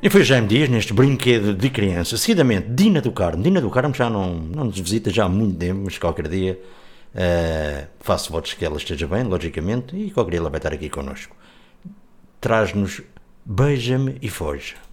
E foi Jaime Dias neste brinquedo de criança. Seguidamente, Dina do Carmo. Dina do Carmo já não nos visita já há muito tempo, mas qualquer dia faço votos que ela esteja bem, logicamente, e qualquer dia ela vai estar aqui connosco. Traz-nos Beija-me e Foge.